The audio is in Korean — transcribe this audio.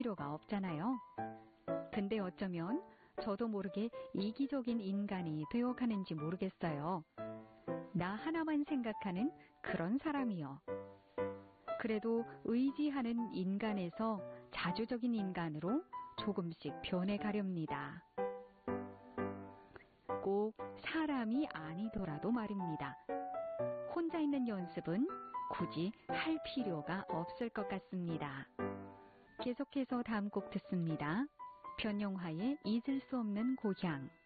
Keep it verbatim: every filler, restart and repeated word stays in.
필요가 없잖아요. 근데 어쩌면 저도 모르게 이기적인 인간이 되어가는지 모르겠어요. 나 하나만 생각하는 그런 사람이요. 그래도 의지하는 인간에서 자주적인 인간으로 조금씩 변해가렵니다. 꼭 사람이 아니더라도 말입니다. 혼자 있는 연습은 굳이 할 필요가 없을 것 같습니다. 계속해서 다음 곡 듣습니다. 변영화의 잊을 수 없는 고향.